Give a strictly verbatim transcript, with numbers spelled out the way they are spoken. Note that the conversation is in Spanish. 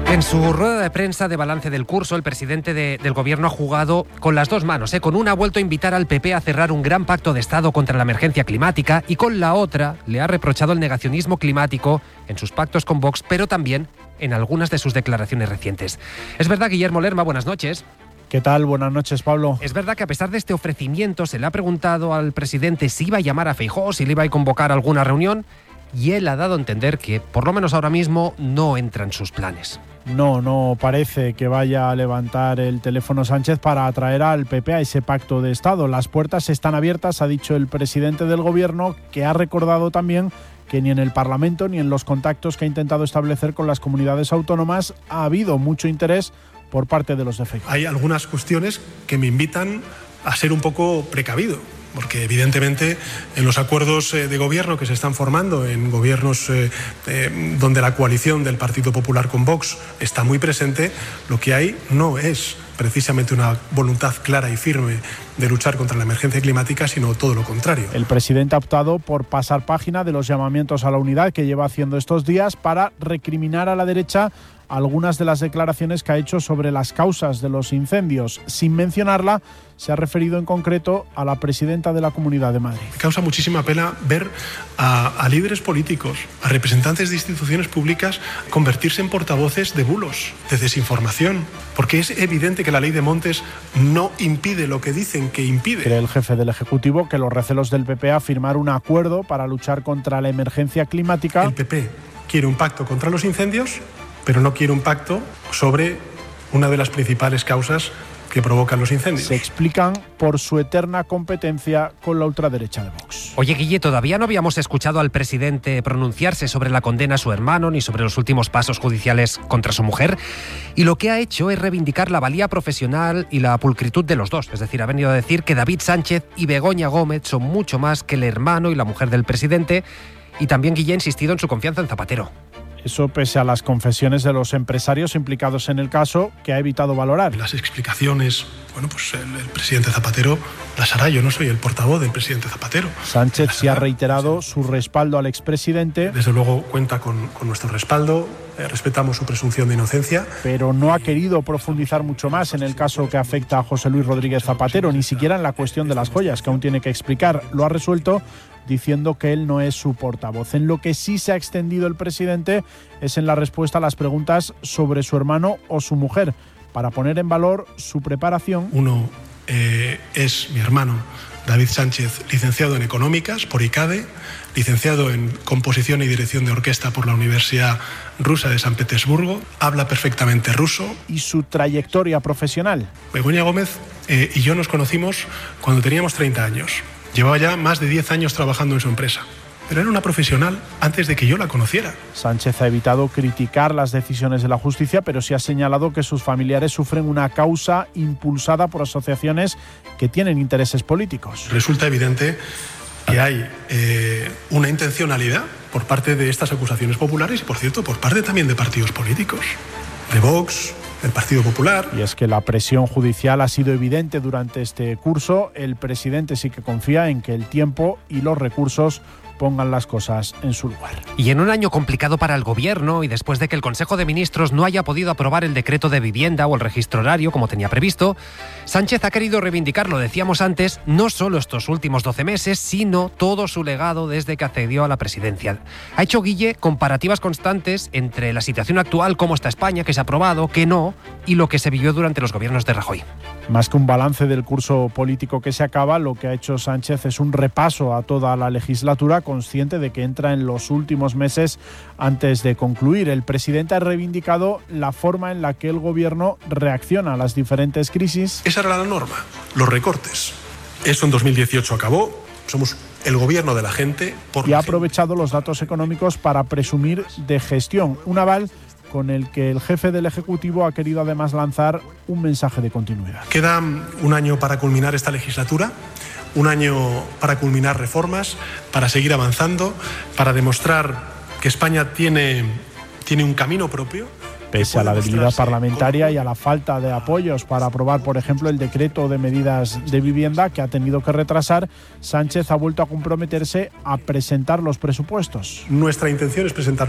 En su rueda de prensa de balance del curso, el presidente de, del gobierno ha jugado con las dos manos. ¿eh? Con una ha vuelto a invitar al P P a cerrar un gran pacto de Estado contra la emergencia climática y con la otra le ha reprochado el negacionismo climático en sus pactos con Vox, pero también en algunas de sus declaraciones recientes. Es verdad, Guillermo Lerma, buenas noches. ¿Qué tal? Buenas noches, Pablo. Es verdad que a pesar de este ofrecimiento se le ha preguntado al presidente si iba a llamar a Feijóo, si le iba a convocar a alguna reunión, y él ha dado a entender que, por lo menos ahora mismo, no entra en sus planes. No, no parece que vaya a levantar el teléfono Sánchez para atraer al P P a ese pacto de Estado. Las puertas están abiertas, ha dicho el presidente del gobierno, que ha recordado también que ni en el Parlamento ni en los contactos que ha intentado establecer con las comunidades autónomas ha habido mucho interés por parte de los de Feijóo. Hay algunas cuestiones que me invitan a ser un poco precavido, porque evidentemente en los acuerdos de gobierno que se están formando, en gobiernos eh, eh, donde la coalición del Partido Popular con Vox está muy presente, lo que hay no es precisamente una voluntad clara y firme de luchar contra la emergencia climática, sino todo lo contrario. El presidente ha optado por pasar página de los llamamientos a la unidad que lleva haciendo estos días para recriminar a la derecha algunas de las declaraciones que ha hecho sobre las causas de los incendios. Sin mencionarla, se ha referido en concreto a la presidenta de la Comunidad de Madrid. Me causa muchísima pena ver a, a líderes políticos, a representantes de instituciones públicas convertirse en portavoces de bulos, de desinformación, porque es evidente que la ley de montes no impide lo que dicen que impide. Cree el jefe del Ejecutivo que los recelos del P P a firmar un acuerdo para luchar contra la emergencia climática. El P P quiere un pacto contra los incendios, pero no quiere un pacto sobre una de las principales causas que provocan los incendios. Se explican por su eterna competencia con la ultraderecha de Vox. Oye, Guille, todavía no habíamos escuchado al presidente pronunciarse sobre la condena a su hermano ni sobre los últimos pasos judiciales contra su mujer, y lo que ha hecho es reivindicar la valía profesional y la pulcritud de los dos. Es decir, ha venido a decir que David Sánchez y Begoña Gómez son mucho más que el hermano y la mujer del presidente, y también Guille ha insistido en su confianza en Zapatero. Eso pese a las confesiones de los empresarios implicados en el caso, que ha evitado valorar. Las explicaciones, bueno, pues el, el presidente Zapatero las hará. Yo no soy el portavoz del presidente Zapatero. Sánchez sí ha reiterado su respaldo al expresidente. Desde luego cuenta con, con nuestro respaldo, eh, respetamos su presunción de inocencia. Pero no ha querido profundizar mucho más en el caso que afecta a José Luis Rodríguez Zapatero, ni siquiera en la cuestión de las joyas, que aún tiene que explicar. Lo ha resuelto diciendo que él no es su portavoz. En lo que sí se ha extendido el presidente es en la respuesta a las preguntas sobre su hermano o su mujer, para poner en valor su preparación. Uno eh, es mi hermano David Sánchez, licenciado en Económicas por I C A D E, licenciado en Composición y Dirección de Orquesta por la Universidad Rusa de San Petersburgo, habla perfectamente ruso. ¿Y su trayectoria profesional? Begoña Gómez eh, y yo nos conocimos cuando teníamos treinta años. Llevaba ya más de diez años trabajando en su empresa, pero era una profesional antes de que yo la conociera. Sánchez ha evitado criticar las decisiones de la justicia, pero sí ha señalado que sus familiares sufren una causa impulsada por asociaciones que tienen intereses políticos. Resulta evidente que hay eh, una intencionalidad por parte de estas acusaciones populares y, por cierto, por parte también de partidos políticos, de Vox, del Partido Popular. Y es que la presión judicial ha sido evidente durante este curso. El presidente sí que confía en que el tiempo y los recursos pongan las cosas en su lugar. Y en un año complicado para el gobierno y después de que el Consejo de Ministros no haya podido aprobar el decreto de vivienda o el registro horario como tenía previsto, Sánchez ha querido reivindicar, lo decíamos antes, no solo estos últimos doce meses, sino todo su legado desde que accedió a la presidencia. Ha hecho, Guille, comparativas constantes entre la situación actual, cómo está España, que se ha aprobado, que no, y lo que se vivió durante los gobiernos de Rajoy. Más que un balance del curso político que se acaba, lo que ha hecho Sánchez es un repaso a toda la legislatura, consciente de que entra en los últimos meses antes de concluir. El presidente ha reivindicado la forma en la que el gobierno reacciona a las diferentes crisis. Esa era la norma, los recortes. Eso en dos mil dieciocho acabó. Somos el gobierno de la gente. Por y la ha aprovechado gente. Los datos económicos para presumir de gestión. Un aval con el que el jefe del Ejecutivo ha querido además lanzar un mensaje de continuidad. Queda un año para culminar esta legislatura, un año para culminar reformas, para seguir avanzando, para demostrar que España tiene, tiene un camino propio. Pese a la debilidad parlamentaria y a la falta de apoyos para aprobar, por ejemplo, el decreto de medidas de vivienda que ha tenido que retrasar, Sánchez ha vuelto a comprometerse a presentar los presupuestos. Nuestra intención es presentar